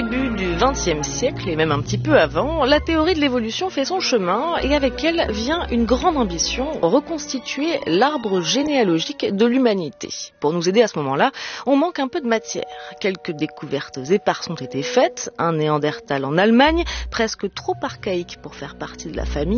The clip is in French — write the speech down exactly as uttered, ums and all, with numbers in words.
début du vingtième siècle, et même un petit peu avant, la théorie de l'évolution fait son chemin et avec elle vient une grande ambition, reconstituer l'arbre généalogique de l'humanité. Pour nous aider à ce moment-là, on manque un peu de matière. Quelques découvertes éparses ont été faites, un Néandertal en Allemagne, presque trop archaïque pour faire partie de la famille,